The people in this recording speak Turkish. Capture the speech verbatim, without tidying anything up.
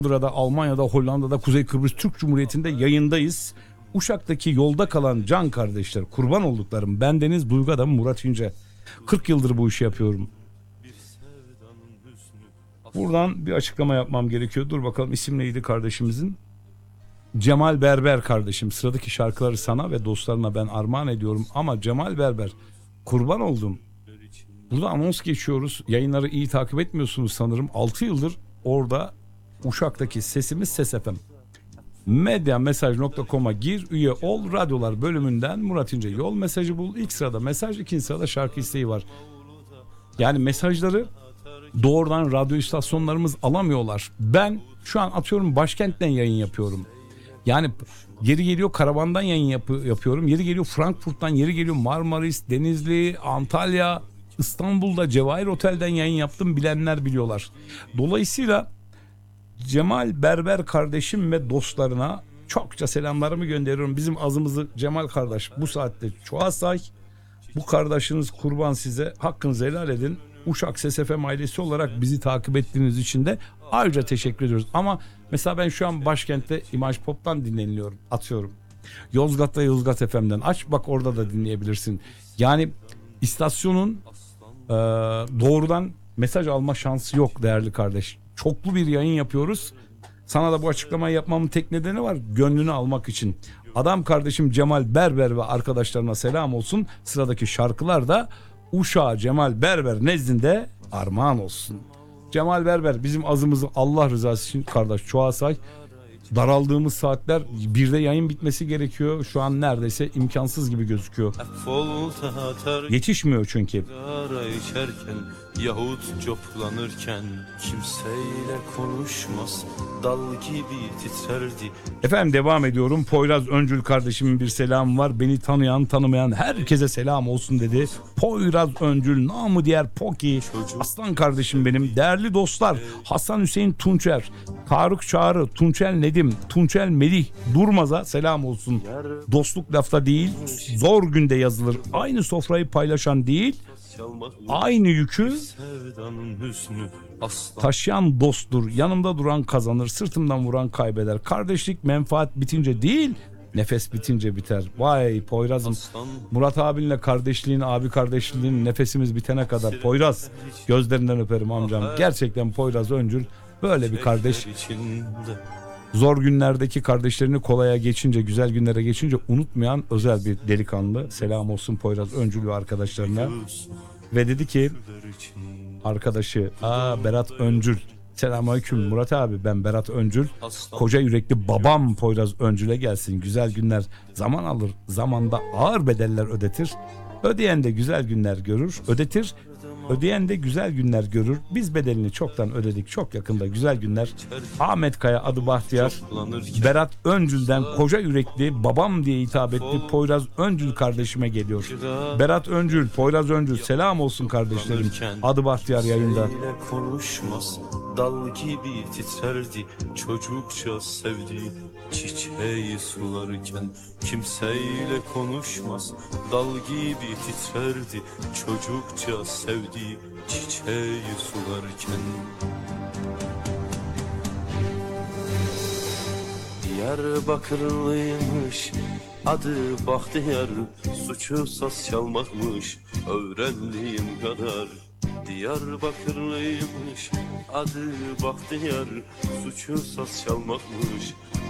Londra'da, Almanya'da, Hollanda'da, Kuzey Kıbrıs Türk Cumhuriyeti'nde yayındayız. Uşak'taki yolda kalan can kardeşler, kurban olduklarım. Bendeniz Duygu Adamı Murat İnce. kırk yıldır bu işi yapıyorum. Buradan bir açıklama yapmam gerekiyor. Dur bakalım, isim neydi kardeşimizin? Cemal Berber kardeşim. Sıradaki şarkıları sana ve dostlarına ben armağan ediyorum. Ama Cemal Berber, kurban oldum. Burada anons geçiyoruz. Yayınları iyi takip etmiyorsunuz sanırım. altı yıldır orada Uşak'taki sesimiz Ses F M. medyamesaj nokta com'a gir, üye ol, radyolar bölümünden Murat İnce yol mesajı bul. İlk sırada mesaj, ikinci sırada şarkı isteği var. Yani mesajları doğrudan radyo istasyonlarımız alamıyorlar. Ben şu an atıyorum başkentten yayın yapıyorum. Yani yeri geliyor Karavan'dan yayın yap- yapıyorum. Yeri geliyor Frankfurt'tan, yeri geliyor Marmaris, Denizli, Antalya, İstanbul'da Cevahir Otel'den yayın yaptım. Bilenler biliyorlar. Dolayısıyla Cemal Berber kardeşim ve dostlarına çokça selamlarımı gönderiyorum. Bizim azımızı Cemal kardeş bu saatte çoğa say. Bu kardeşiniz kurban size. Hakkınızı helal edin. Uşak Ses F M ailesi olarak bizi takip ettiğiniz için de ayrıca teşekkür ediyoruz. Ama mesela ben şu an başkentte İmaj Pop'tan dinleniyorum. Atıyorum. Yozgat'ta Yozgat F M'den aç, bak orada da dinleyebilirsin. Yani istasyonun e, doğrudan mesaj alma şansı yok değerli kardeş. Çoklu bir yayın yapıyoruz. Sana da bu açıklamayı yapmamın tek nedeni var. Gönlünü almak için. Adam kardeşim Cemal Berber ve arkadaşlarına selam olsun. Sıradaki şarkılar da Uşağı Cemal Berber nezdinde armağan olsun. Cemal Berber bizim azımızı Allah rızası için kardeş çoğa say. Daraldığımız saatler, birde yayın bitmesi gerekiyor. Şu an neredeyse imkansız gibi gözüküyor. Yetişmiyor çünkü. İçerken, yahut coplanırken kimseyle konuşmaz, dal gibi titrerdi. Efendim devam ediyorum. Poyraz Öncül kardeşimin bir selamı var. Beni tanıyan tanımayan herkese selam olsun dedi. Poyraz Öncül, namı diğer Poki. Aslan kardeşim benim. Değerli dostlar, Hasan Hüseyin Tunçer, Tarık Çağrı, Tunçel Nedim, Tunçel Melih Durmaz'a selam olsun. Dostluk lafta değil, zor günde yazılır. Aynı sofrayı paylaşan değil, aynı yükü taşıyan dosttur. Yanımda duran kazanır, sırtımdan vuran kaybeder. Kardeşlik menfaat bitince değil, nefes bitince biter. Vay Poyraz'ım, Murat abinle kardeşliğin, abi kardeşliğin nefesimiz bitene kadar. Poyraz, gözlerinden öperim amcam. Gerçekten Poyraz Öncül böyle bir kardeş. Zor günlerdeki kardeşlerini kolaya geçince, güzel günlere geçince unutmayan özel bir delikanlı. Selam olsun Poyraz Öncül ve arkadaşlarına. Ve dedi ki arkadaşı, aa Berat Öncül. Selamünaleyküm Murat abi, ben Berat Öncül. Koca yürekli babam Poyraz Öncül'e gelsin. Güzel günler zaman alır, zamanda ağır bedeller ödetir. Ödeyen de güzel günler görür, ödetir. Ödeyen de güzel günler görür. Biz bedelini çoktan ödedik. Çok yakında güzel günler. Ahmet Kaya adı Bahtiyar. Berat Öncül'den koca yürekli babam diye hitap etti. Poyraz Öncül kardeşime geliyor. Berat Öncül, Poyraz Öncül selam olsun kardeşlerim. Adı Bahtiyar yayında. Konuşmaz, dal gibi titrerdi çocukça sevdiği çiçeği sularken. Kimseyle konuşmaz, dal gibi titrerdi çocukça sevdiği çiçeği sularken. Diyarbakırlıymış, adı Bahtiyar, suçu saz çalmakmış öğrendiğim kadar. Diyarbakırlıymış, adı Bahtiyar, suçu saz çalmakmış